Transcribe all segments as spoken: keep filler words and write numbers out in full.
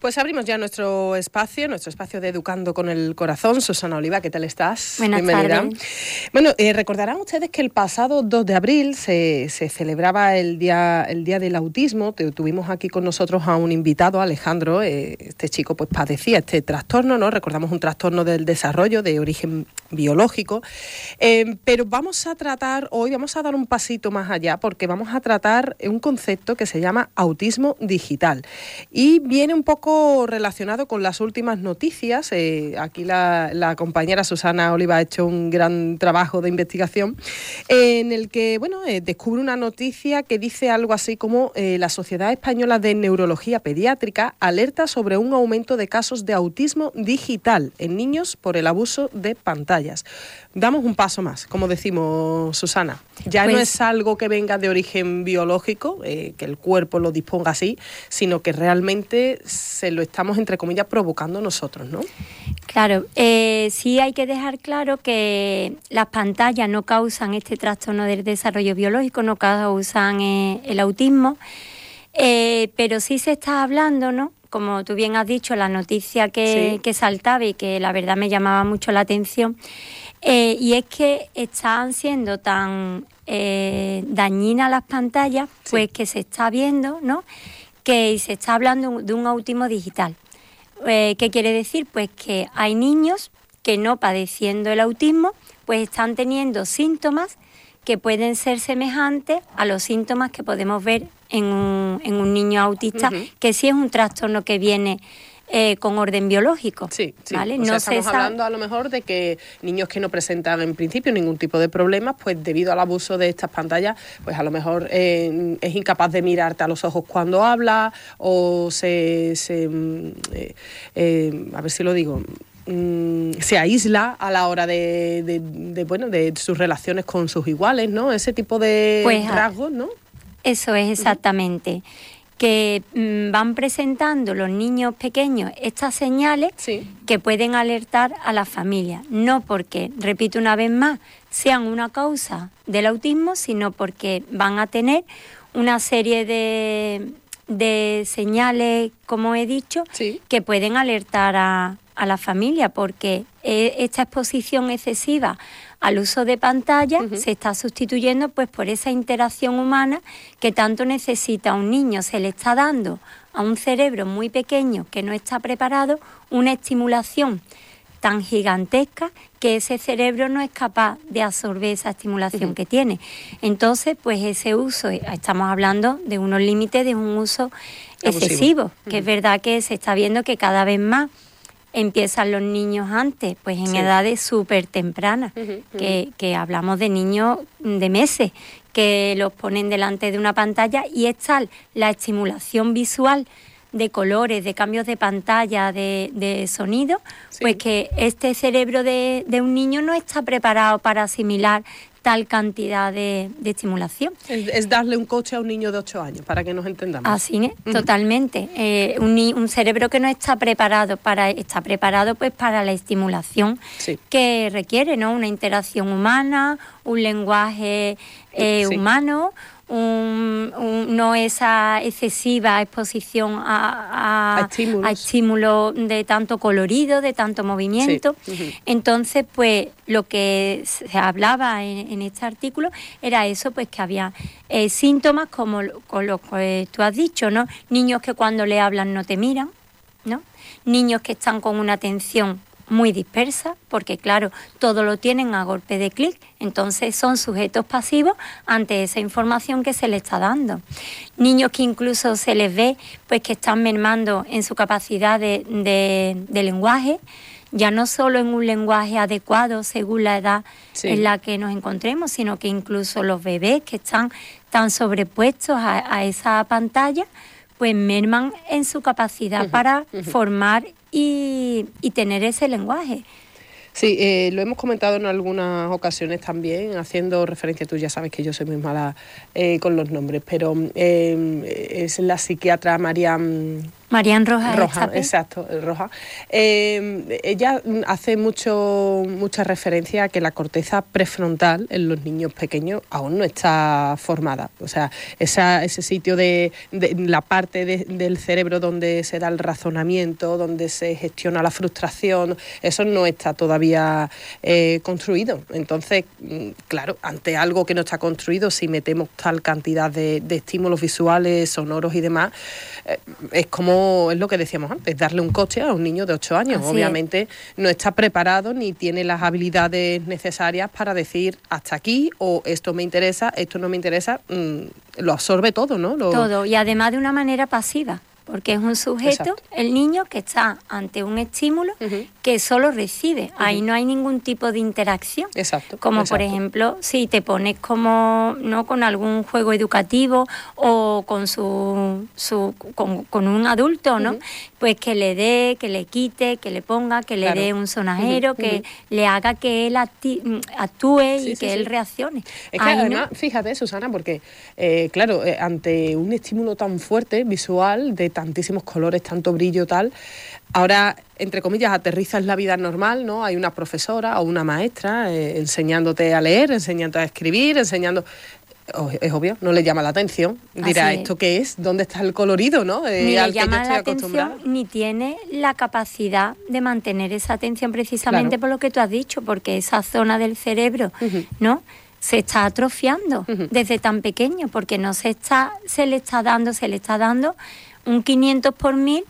Pues abrimos ya nuestro espacio, nuestro espacio de Educando con el Corazón. Susana Oliva, ¿qué tal estás? Buenas Bienvenida. tardes. Bueno, eh, recordarán ustedes que el pasado dos de abril se, se celebraba el día, el día del Autismo. Tuvimos aquí con nosotros a un invitado, Alejandro. Eh, este chico pues padecía este trastorno, ¿no? Recordamos un trastorno del desarrollo de origen biológico. Eh, pero vamos a tratar, hoy vamos a dar un pasito más allá, porque vamos a tratar un concepto que se llama autismo digital. Y viene un poco relacionado con las últimas noticias. Eh, aquí la, la compañera Susana Oliva ha hecho un gran trabajo de investigación eh, en el que, bueno, eh, descubre una noticia que dice algo así como eh, la Sociedad Española de Neurología Pediátrica alerta sobre un aumento de casos de autismo digital en niños por el abuso de pantallas. Damos un paso más, como decimos, Susana. Ya pues, no es algo que venga de origen biológico, eh, que el cuerpo lo disponga así, sino que realmente se lo estamos, entre comillas, provocando nosotros, ¿no? Claro, eh, sí hay que dejar claro que las pantallas no causan este trastorno del desarrollo biológico, no causan eh, el autismo, eh, pero sí se está hablando, ¿no? Como tú bien has dicho, la noticia que, sí. que saltaba y que la verdad me llamaba mucho la atención, eh, y es que están siendo tan eh, dañinas las pantallas, pues sí. que se está viendo, ¿no?, que se está hablando de un autismo digital. Eh, ¿Qué quiere decir? Pues que hay niños que no padeciendo el autismo, pues están teniendo síntomas que pueden ser semejantes a los síntomas que podemos ver en un, en un niño autista, uh-huh. que sí es un trastorno que viene eh, con orden biológico. Sí, sí. ¿vale? O no sea, estamos sabe... hablando a lo mejor de que niños que no presentan en principio ningún tipo de problemas, pues debido al abuso de estas pantallas, pues a lo mejor eh, es incapaz de mirarte a los ojos cuando habla o se... se eh, eh, a ver si lo digo... se aísla a la hora de, de, de bueno de sus relaciones con sus iguales, ¿no? Ese tipo de pues, rasgos, ¿no? Eso es exactamente. Uh-huh. Que mmm, van presentando los niños pequeños estas señales sí. que pueden alertar a la familia. No porque, repito una vez más, sean una causa del autismo, sino porque van a tener una serie de, de señales, como he dicho, sí. que pueden alertar a, a la familia, porque esta exposición excesiva al uso de pantalla uh-huh. se está sustituyendo pues por esa interacción humana que tanto necesita un niño. Se le está dando a un cerebro muy pequeño que no está preparado una estimulación tan gigantesca que ese cerebro no es capaz de absorber esa estimulación uh-huh. que tiene. Entonces, pues ese uso, estamos hablando de unos límites de un uso abusivo. excesivo, uh-huh. que es verdad que se está viendo que cada vez más empiezan los niños antes, pues en sí. edades súper tempranas, uh-huh, uh-huh. que, que hablamos de niños de meses, que los ponen delante de una pantalla y es tal la estimulación visual de colores, de cambios de pantalla, de, de sonido, sí. pues que este cerebro de, de un niño no está preparado para asimilar tal cantidad de, de estimulación. Es, es darle un coche a un niño de ocho años, para que nos entendamos. Así es, uh-huh. totalmente. Eh, un, un cerebro que no está preparado para, está preparado pues para la estimulación sí. que requiere, ¿no? Una interacción humana, un lenguaje eh, sí. humano, un, un, no esa excesiva exposición a, a, a, estímulos. a estímulos de tanto colorido, de tanto movimiento. Sí. Uh-huh. Entonces, pues lo que se hablaba en, en este artículo era eso, pues que había eh, síntomas como con lo que tú has dicho, ¿no? Niños que cuando le hablan no te miran, ¿no? Niños que están con una atención muy dispersa, porque claro, todo lo tienen a golpe de clic, entonces son sujetos pasivos ante esa información que se les está dando. Niños que incluso se les ve pues que están mermando en su capacidad de, de, de lenguaje, ya no solo en un lenguaje adecuado según la edad sí. en la que nos encontremos, sino que incluso los bebés que están tan sobrepuestos a, a esa pantalla, pues merman en su capacidad uh-huh, para uh-huh. formar y, y tener ese lenguaje. Sí, eh, lo hemos comentado en algunas ocasiones también, haciendo referencia, tú ya sabes que yo soy muy mala eh, con los nombres, pero eh, es la psiquiatra María Marian Rojas. Roja, exacto, Roja. Eh, ella hace mucho mucha referencia a que la corteza prefrontal en los niños pequeños aún no está formada. O sea, esa, ese sitio de, de la parte de, del cerebro donde se da el razonamiento, donde se gestiona la frustración, eso no está todavía eh, construido. Entonces, claro, ante algo que no está construido, si metemos tal cantidad de, de estímulos visuales, sonoros y demás, eh, es como es lo que decíamos antes, darle un coche a un niño de ocho años. Así Obviamente es. No está preparado ni tiene las habilidades necesarias para decir hasta aquí, o esto me interesa, esto no me interesa, mmm, lo absorbe todo, ¿no? Lo... Todo, y además de una manera pasiva, porque es un sujeto, Exacto. el niño, que está ante un estímulo uh-huh. que solo recibe. Uh-huh. Ahí no hay ningún tipo de interacción. Exacto. Como Exacto. por ejemplo, si te pones como no con algún juego educativo o con su, su con, con un adulto, ¿no? Uh-huh. Pues que le dé, que le quite, que le ponga, que le claro. dé un sonajero, uh-huh. que uh-huh. le haga que él acti- actúe sí, y sí, que sí. él reaccione. Es que Ahí además, no. fíjate, Susana, porque eh, claro, eh, ante un estímulo tan fuerte visual de tantísimos colores, tanto brillo, tal, ahora, entre comillas, aterrizas la vida normal, ¿no? Hay una profesora o una maestra eh, enseñándote a leer, enseñándote a escribir, enseñando... Oh, es obvio, no le llama la atención. Dirá, ¿esto qué es? ¿Dónde está el colorido, no? Eh, ni al le que llama yo estoy la atención, ni tiene la capacidad de mantener esa atención precisamente claro. por lo que tú has dicho, porque esa zona del cerebro, uh-huh. ¿no?, se está atrofiando uh-huh. desde tan pequeño, porque no se está, se le está dando, se le está dando un quinientos por mil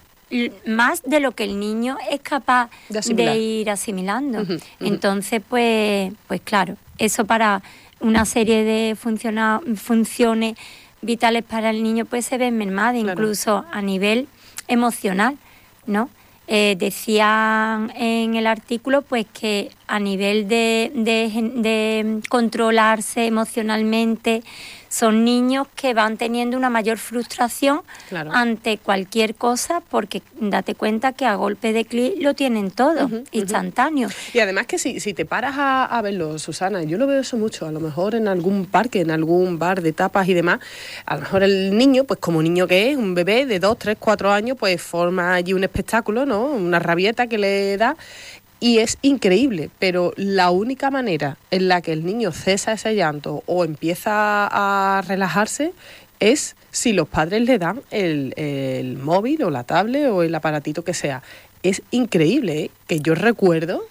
más de lo que el niño es capaz de, de ir asimilando. Uh-huh. Uh-huh. Entonces, pues, pues claro, eso para una serie de funciona, funciones vitales para el niño pues se ven mermadas, claro. incluso a nivel emocional, ¿no? Eh, decían en el artículo pues que a nivel de, de, de controlarse emocionalmente son niños que van teniendo una mayor frustración claro. ante cualquier cosa, porque date cuenta que a golpe de clic lo tienen todo, uh-huh, instantáneo. Uh-huh. Y además que si, si te paras a, a verlo, Susana, yo lo veo eso mucho, a lo mejor en algún parque, en algún bar de tapas y demás, a lo mejor el niño, pues como niño que es, un bebé de dos, tres, cuatro años, pues forma allí un espectáculo, ¿no? Una rabieta que le da. Y es increíble, pero la única manera en la que el niño cesa ese llanto o empieza a relajarse es si los padres le dan el, el móvil o la tablet o el aparatito que sea. Es increíble, ¿eh? Que yo recuerdo,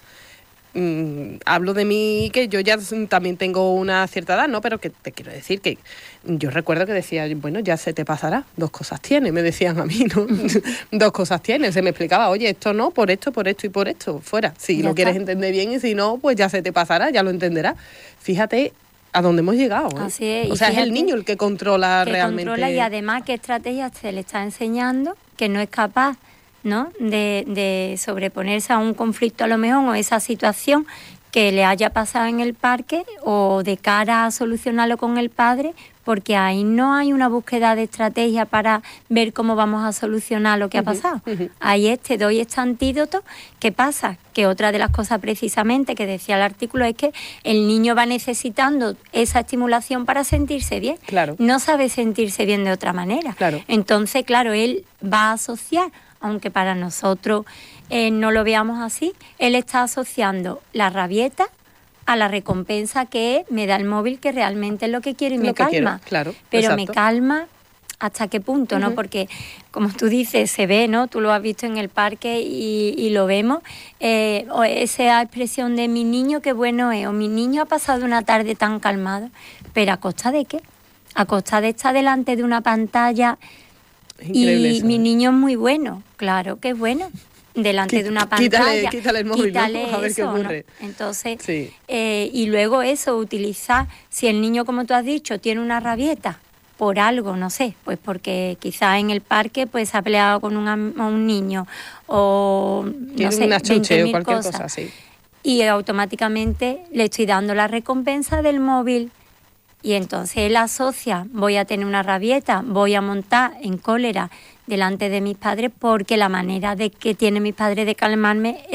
mmm, hablo de mí, que yo ya también tengo una cierta edad, ¿no? Pero que te quiero decir que yo recuerdo que decía, bueno, ya se te pasará, dos cosas tiene, me decían a mí, ¿no? Dos cosas tiene, se me explicaba, oye, esto no, por esto, por esto y por esto, fuera. Si ya lo está. Quieres entender bien y si no, pues ya se te pasará, ya lo entenderás. Fíjate a dónde hemos llegado, ¿eh? Así es. O sea, es el niño el que controla que realmente. Controla y además qué estrategias se le está enseñando, que no es capaz, ¿no?, de, de sobreponerse a un conflicto a lo mejor o esa situación que le haya pasado en el parque o de cara a solucionarlo con el padre, porque ahí no hay una búsqueda de estrategia para ver cómo vamos a solucionar lo que uh-huh, ha pasado. Uh-huh. Ahí es, te doy este antídoto. ¿Qué pasa? Que otra de las cosas precisamente que decía el artículo es que el niño va necesitando esa estimulación para sentirse bien. Claro. No sabe sentirse bien de otra manera. Claro. Entonces, claro, él va a asociar, aunque para nosotros eh, no lo veamos así, él está asociando la rabieta a la recompensa que me da el móvil, que realmente es lo que quiero y lo me calma. Quiero, claro, pero exacto. me calma hasta qué punto, uh-huh. ¿no? Porque, como tú dices, se ve, ¿no? Tú lo has visto en el parque y, y lo vemos. Eh, o esa expresión de mi niño, qué bueno es, o mi niño ha pasado una tarde tan calmado. ¿Pero a costa de qué? A costa de estar delante de una pantalla y eso, mi ¿eh? Niño es muy bueno. Claro que es bueno. Delante Quít, de una pantalla. Quítale, quítale el móvil, quítale ¿no? A ver eso, qué ocurre. ¿no? Entonces, sí. eh, y luego eso, utilizar, si el niño, como tú has dicho, tiene una rabieta por algo, no sé, pues porque quizás en el parque pues se ha peleado con un, un niño o tiene no sé, una chuche o cualquier cosas, cosa, sí. Y automáticamente le estoy dando la recompensa del móvil. Y entonces él asocia, voy a tener una rabieta, voy a montar en cólera delante de mis padres porque la manera de que tiene mis padres de calmarme